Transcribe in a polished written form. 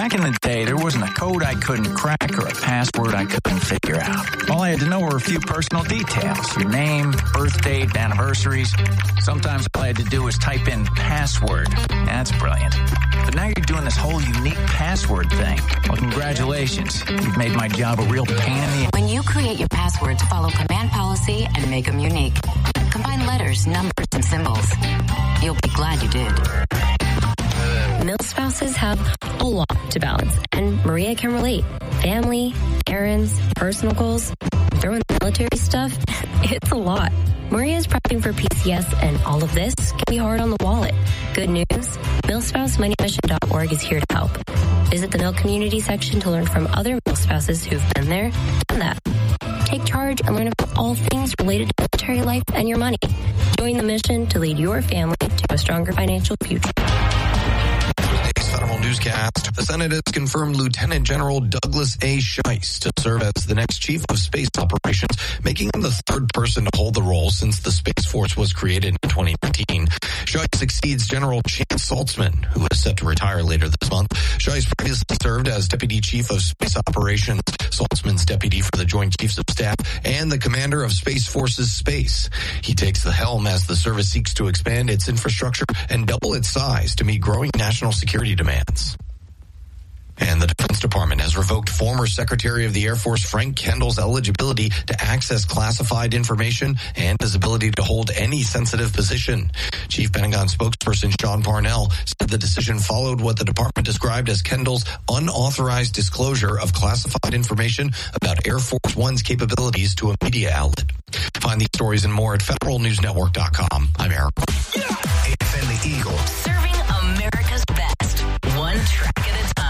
Back in the day, there wasn't a code I couldn't crack or a password I couldn't figure out. All I had to know were a few personal details. Your name, birth date, anniversaries. Sometimes all I had to do was type in password. That's brilliant. But now you're doing this whole unique password thing. Well, congratulations. You've made my job a real pain in the... When you create your passwords, follow command policy and make them unique. Combine letters, numbers, and symbols. You'll be glad you did. Milspouses have a lot to balance, and Maria can relate. Family, errands, personal goals, throw in the military stuff, it's a lot. Maria's prepping for PCS, and all of this can be hard on the wallet. Good news, MilspouseMoneyMission.org is here to help. Visit the Mill Community section to learn from other Milspouses who've been there, done that. Take charge and learn about all things related to military life and your money. Join the mission to lead your family to a stronger financial future. Federal newscast. The Senate has confirmed Lieutenant General Douglas A. Scheist to serve as the next Chief of Space Operations, making him the third person to hold the role since the Space Force was created in 2019. Scheist succeeds General Chance Saltzman, who is set to retire later this month. Scheist previously served as Deputy Chief of Space Operations, Saltzman's deputy for the Joint Chiefs of Staff, and the Commander of Space Forces Space. He takes the helm as the service seeks to expand its infrastructure and double its size to meet growing national security demands. And the Defense Department has revoked former Secretary of the Air Force Frank Kendall's eligibility to access classified information and his ability to hold any sensitive position. Chief Pentagon spokesperson Sean Parnell said the decision followed what the department described as Kendall's unauthorized disclosure of classified information about Air Force One's capabilities to a media outlet. Find these stories and more at federalnewsnetwork.com. I'm Eric. AFN the Eagle. Serving America's best, one track at a time.